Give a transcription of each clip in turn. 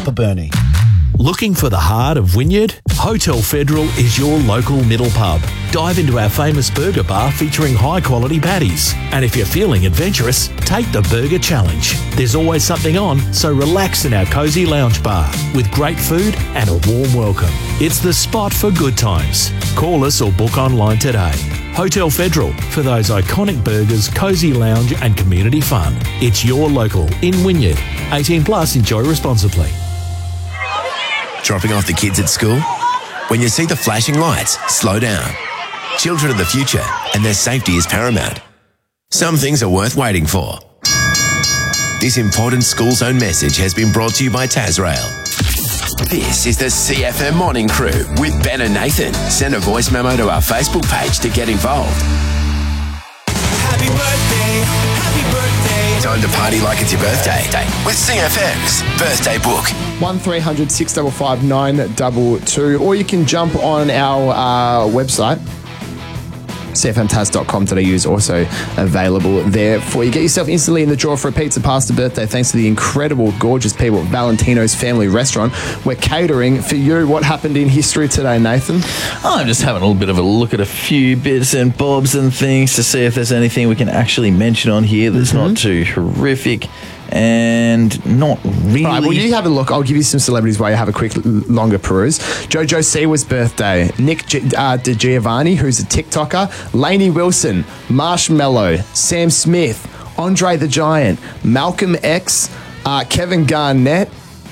Upper Burnie. Looking for the heart of Wynyard? Hotel Federal is your local middle pub. Dive into our famous burger bar featuring high-quality patties. And if you're feeling adventurous, take the Burger Challenge. There's always something on, so relax in our cosy lounge bar with great food and a warm welcome. It's the spot for good times. Call us or book online today. Hotel Federal, for those iconic burgers, cosy lounge and community fun. It's your local in Wynyard. 18 plus, enjoy responsibly. Dropping off the kids at school? When you see the flashing lights, slow down. Children are the future, and their safety is paramount. Some things are worth waiting for. This important school zone message has been brought to you by Tasrail. This is the CFM Morning Crew with Ben and Nathan. Send a voice memo to our Facebook page to get involved. Happy birthday, happy birthday. Time to party like it's your birthday with CFM's Birthday Book. 1300 655 922, or you can jump on our website. cfmtas.com.au is also available there for you. Get yourself instantly in the draw for a pizza pasta birthday thanks to the incredible, gorgeous people at Valentino's Family Restaurant. We're catering for you. What happened in history today, Nathan? I'm just having a little bit of a look at a few bits and bobs and things to see if there's anything we can actually mention on here that's not too horrific. And not really. All right, well, you have a look. I'll give you some celebrities while you have a quick, longer peruse. Jojo Siwa's birthday. Nick DiGiovanni, who's a TikToker. Lainey Wilson. Marshmello. Sam Smith. Andre the Giant. Malcolm X. Kevin Garnett.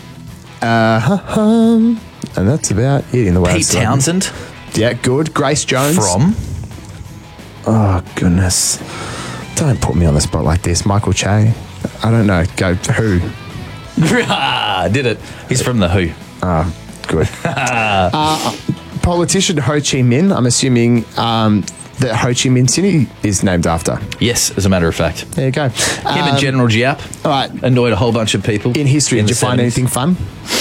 And that's about it in the way. Pete Townsend. Yeah, good. Grace Jones. From? Oh, goodness. Don't put me on the spot like this. Michael Che. I don't know. Go Who? Did it. He's from the Who. Good. Politician Ho Chi Minh. I'm assuming that Ho Chi Minh City is named after. Yes, as a matter of fact. There you go. Him and General Giap. All right. Annoyed a whole bunch of people. In history, did you find anything fun?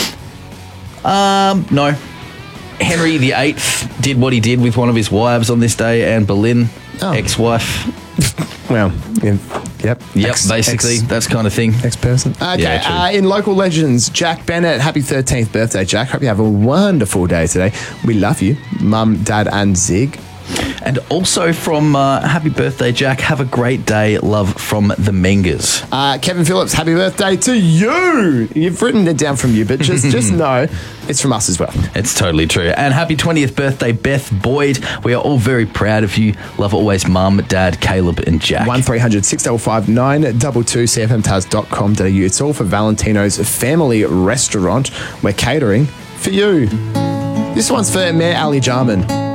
No. Henry VIII did what he did with one of his wives on this day, Anne Boleyn, ex-wife. Well, yep. Basically, that kind of thing. Ex-person. Okay, Yeah, in local legends, Jack Bennett. Happy 13th birthday, Jack. Hope you have a wonderful day today. We love you, Mum, Dad and Zig. And also from Happy Birthday, Jack. Have a great day. Love from the Mengers. Kevin Phillips, happy birthday to you. You've written it down from you, but just know it's from us as well. It's totally true. And happy 20th birthday, Beth Boyd. We are all very proud of you. Love always, Mum, Dad, Caleb and Jack. 1300 655 922 cfmtaz.com.au. It's all for Valentino's Family Restaurant. We're catering for you. This one's for Mayor Ali Jarman.